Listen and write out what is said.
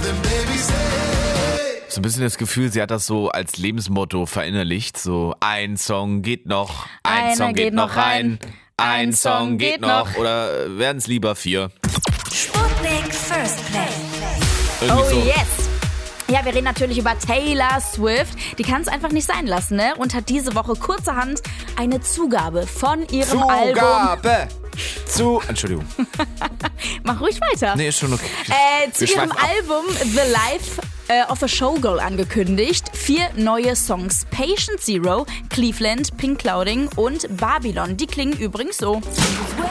So ein bisschen das Gefühl, sie hat das so als Lebensmotto verinnerlicht. So, ein Song geht noch, ein Song geht noch rein, ein Song geht noch. Oder werden es lieber 4? Sputnik First Play. Irgendwie Oh so. yes! Ja, wir reden natürlich über Taylor Swift. Die kann es einfach nicht sein lassen, ne? Und hat diese Woche kurzerhand eine Zugabe von ihrem Album. Entschuldigung. Mach ruhig weiter. Nee, ist schon okay. Zu Wir ihrem schweifen ab. Album The Life of a Showgirl angekündigt. 4 neue Songs. Patient Zero, Cleveland, Pink Clouding und Babylon. Die klingen übrigens so.